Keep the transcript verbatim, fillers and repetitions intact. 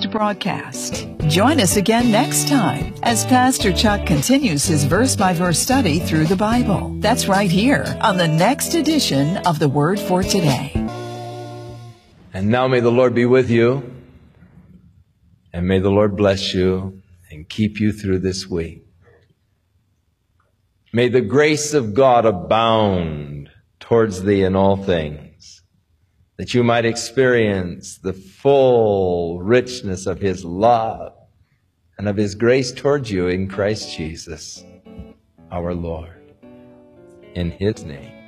next broadcast. Join us again next time as Pastor Chuck continues his verse-by-verse study through the Bible. That's right here on the next edition of The Word for Today. And now may the Lord be with you, and may the Lord bless you and keep you through this week. May the grace of God abound towards thee in all things, that you might experience the full richness of His love and of His grace towards you in Christ Jesus, our Lord. In His name.